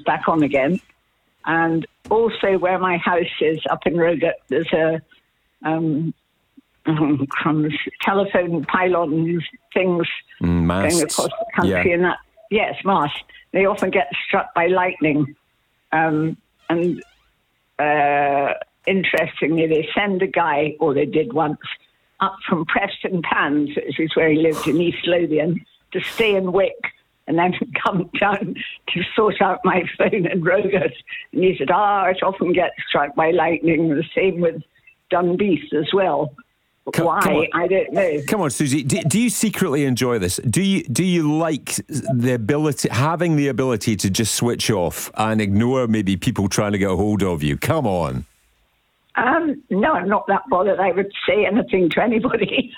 back on again. And also where my house is, up in Rogat, there's a telephone pylons things masts. going across the country. And that, yes, masts. They often get struck by lightning. Interestingly, they send a guy, or they did once, up from Preston Pans, which is where he lived in East Lothian, to stay in Wick and then come down to sort out my phone in Rogat. And he said, it often gets struck by lightning. The same with Dunbeath as well. Why? I don't know. Come on, Susie. Do you secretly enjoy this? Do you like having the ability to just switch off and ignore maybe people trying to get a hold of you? Come on. No, I'm not that bothered. I would say anything to anybody.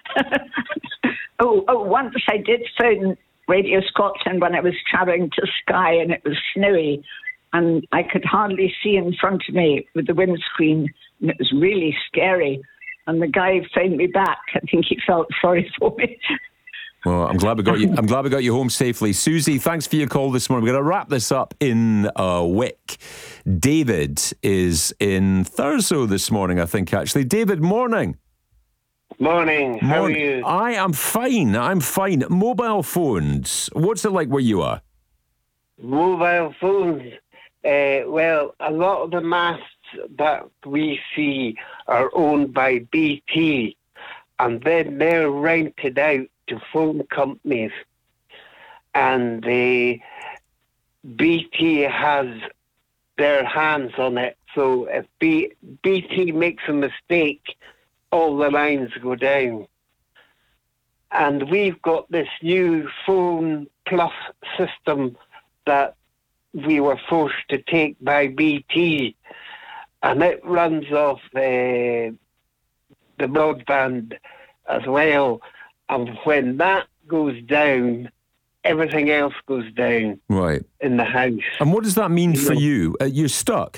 Once I did phone Radio Scotland when I was travelling to Skye and it was snowy and I could hardly see in front of me with the windscreen and it was really scary. And the guy phoned me back. I think he felt sorry for me. Well, I'm glad we got you. I'm glad we got you home safely, Susie. Thanks for your call this morning. We're going to wrap this up in Wick. David is in Thurso this morning, I think. Actually, David, morning. Morning. How are you? I am fine. I'm fine. Mobile phones. What's it like where you are? Mobile phones. Well, a lot of the masts that we see are owned by BT, and then they're rented out to phone companies, and the BT has their hands on it. So if BT makes a mistake, all the lines go down. And we've got this new Phone Plus system that we were forced to take by BT, and it runs off the broadband as well. And when that goes down, everything else goes down. Right. In the house. And what does that mean for you? You're stuck.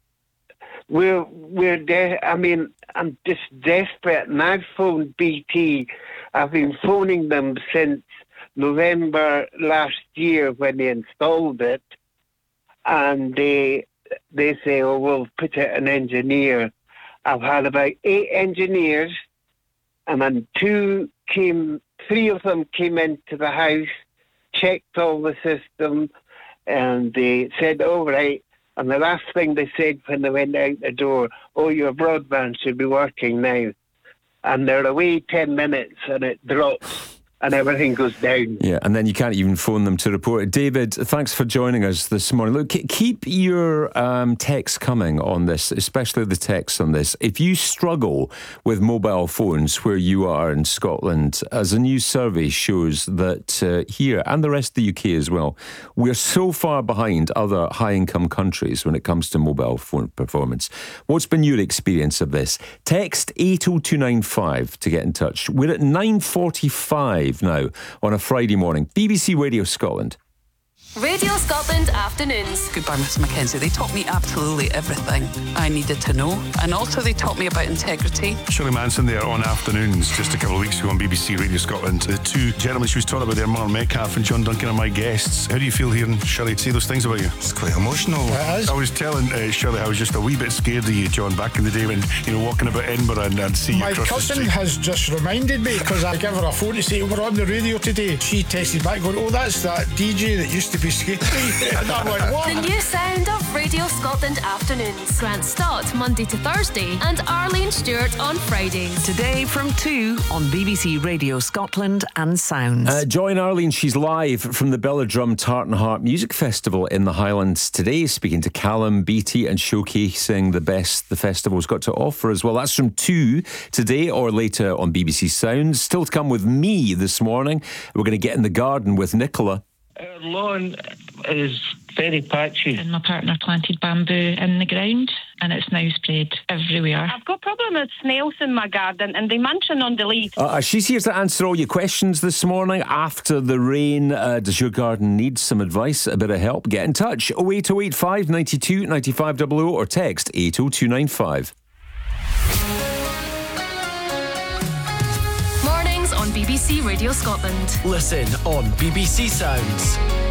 I'm just desperate, and I've phoned BT. I've been phoning them since November last year when they installed it, and they say, we'll put it an engineer. I've had about 8 engineers, and then 3 of them came into the house, checked all the system, and they said, all right. And the last thing they said when they went out the door, your broadband should be working now. And they're away 10 minutes and it drops and everything goes down. Yeah, and then you can't even phone them to report it. David, thanks for joining us this morning. Look, keep your texts coming on this, especially the texts on this. If you struggle with mobile phones where you are in Scotland, as a new survey shows that here, and the rest of the UK as well, we're so far behind other high-income countries when it comes to mobile phone performance. What's been your experience of this? Text 80295 to get in touch. We're at 9:45 now on a Friday morning. BBC Radio Scotland. Radio Scotland Afternoons. Goodbye, Miss Mackenzie. They taught me absolutely everything I needed to know, and also they taught me about integrity. Shirley Manson there on Afternoons just a couple of weeks ago on BBC Radio Scotland. The 2 gentlemen she was talking about there, Mark Metcalf and John Duncan, are my guests. How do you feel hearing Shirley say those things about you? It's quite emotional. It is. I was telling Shirley I was just a wee bit scared of you, John, back in the day when, walking about Edinburgh and see you across the street. My cousin has just reminded me, because I gave her a phone to say, we're on the radio today. She texted back going, that's that DJ that used to be skating. And I went, what? The new sound of Radio Scotland Afternoons. Grant Stott, Monday to Thursday, and Arlene Stewart on Fridays. Today from 2 on BBC Radio Scotland and Sounds. Join Arlene. She's live from the Belladrum Tartan Heart Music Festival in the Highlands today, speaking to Callum Beattie and showcasing the best the festival's got to offer as well. That's from 2 today or later on BBC Sounds. Still to come with me this morning. We're going to get in the garden with Nicola. Our lawn is very patchy. And my partner planted bamboo in the ground and it's now spread everywhere. I've got a problem with snails in my garden and they munching on the leaves. She's here to answer all your questions this morning after the rain. Does your garden need some advice, a bit of help? Get in touch. 08085 92 9500 or text 80295. Mornings on BBC Radio Scotland. Listen on BBC Sounds.